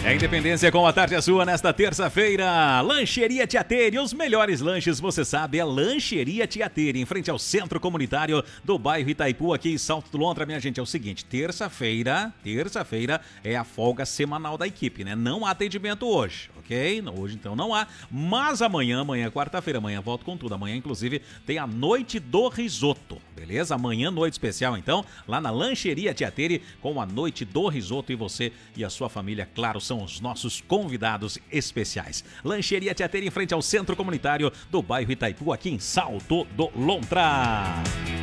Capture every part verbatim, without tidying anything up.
É Independência com a tarde é sua nesta terça-feira. Lancheria Tiateri, os melhores lanches, você sabe, é Lancheria Tiateri, em frente ao Centro Comunitário do bairro Itaipu, aqui em Salto do Lontra. Minha gente, é o seguinte, terça-feira, terça-feira é a folga semanal da equipe, né? Não há atendimento hoje, ok? Hoje então não há, mas amanhã, amanhã, quarta-feira, amanhã volto com tudo. Amanhã, inclusive, tem a Noite do Risoto, beleza? Amanhã, noite especial, então, lá na Lancheria Tiateri, com a Noite do Risoto, e você e a sua família, claro, são os nossos convidados especiais. Lancheria Tiateri, em frente ao Centro Comunitário do bairro Itaipu, aqui em Salto do Lontra.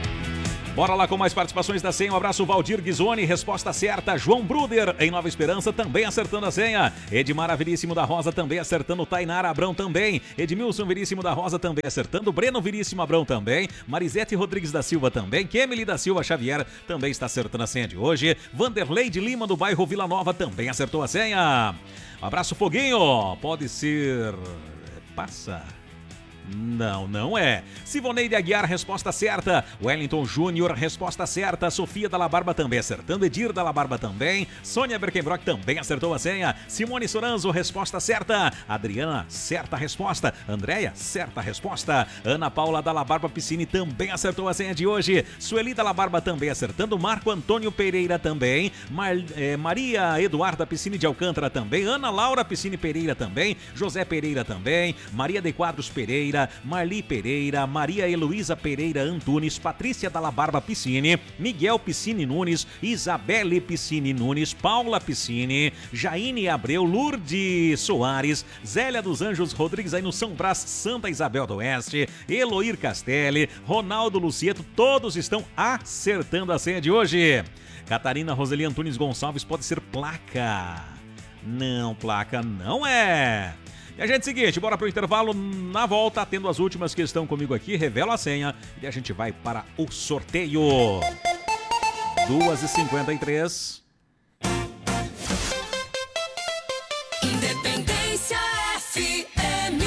Bora lá com mais participações da senha. Um abraço, Valdir Ghisoni, resposta certa. João Bruder, em Nova Esperança, também acertando a senha. Edmar Veríssimo da Rosa, também acertando. Tainara Abrão, também. Edmilson Veríssimo da Rosa, também acertando. Breno Veríssimo Abrão, também. Marisete Rodrigues da Silva, também. Kemily da Silva Xavier, também está acertando a senha de hoje. Vanderlei de Lima, do bairro Vila Nova, também acertou a senha. Um abraço, Foguinho. Pode ser... Passa... Não, não é. Sivoneide Aguiar, resposta certa. Wellington Júnior, resposta certa. Sofia Dalla Barba também acertando. Edir Dalla Barba também. Sônia Berkenbrock também acertou a senha. Simone Soranzo, resposta certa. Adriana, certa resposta. Andréia, certa resposta. Ana Paula Dalla Barba Piscine também acertou a senha de hoje. Sueli Dalla Barba também acertando. Marco Antônio Pereira também. Mar, eh, Maria Eduarda Piscine de Alcântara também. Ana Laura Piscine Pereira também. José Pereira também. Maria de Quadros Pereira. Marli Pereira, Maria Heloísa Pereira Antunes, Patrícia Dalla Barba Piscine, Miguel Piscine Nunes, Isabelle Piscine Nunes, Paula Piscine, Jaine Abreu, Lourdes Soares, Zélia dos Anjos Rodrigues aí no São Brás, Santa Isabel do Oeste, Eloir Castelli, Ronaldo Lucieto, todos estão acertando a senha de hoje. Catarina Roseli Antunes Gonçalves, pode ser placa. Não, placa não é. E a gente, seguinte, bora pro intervalo. Na volta, tendo as últimas que estão comigo aqui, revelo a senha e a gente vai para o sorteio. duas e cinquenta e três. Independência F M.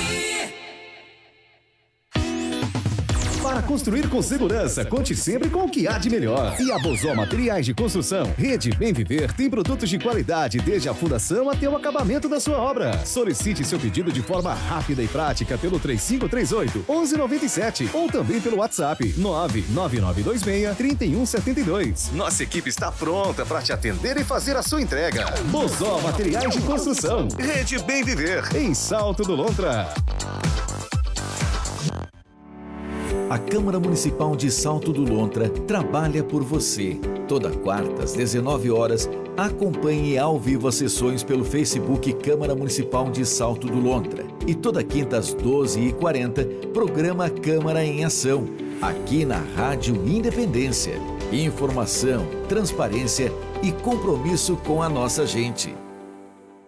Para construir com segurança, conte sempre com o que há de melhor. E a Bozó Materiais de Construção, Rede Bem Viver, tem produtos de qualidade desde a fundação até o acabamento da sua obra. Solicite seu pedido de forma rápida e prática pelo três cinco três oito, um um nove sete ou também pelo WhatsApp nove nove nove dois seis, três um sete dois. Nossa equipe está pronta para te atender e fazer a sua entrega. Bozó Materiais de Construção, Rede Bem Viver, em Salto do Lontra. A Câmara Municipal de Salto do Lontra trabalha por você. Toda quarta, às dezenove horas, acompanhe ao vivo as sessões pelo Facebook Câmara Municipal de Salto do Lontra. E toda quinta, às doze e quarenta, programa Câmara em Ação, aqui na Rádio Independência. Informação, transparência e compromisso com a nossa gente.